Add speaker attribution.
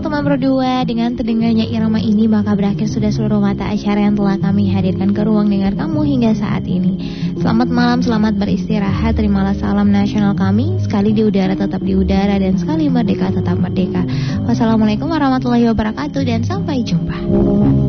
Speaker 1: teman berdua, dengan terdengarnya irama ini maka berakhir sudah seluruh mata acara yang telah kami hadirkan ke ruang dengar kamu hingga saat ini. Selamat malam, selamat beristirahat, terimalah salam nasional kami. Sekali di udara tetap di udara, dan sekali merdeka tetap merdeka. Wassalamualaikum warahmatullahi wabarakatuh, dan sampai jumpa.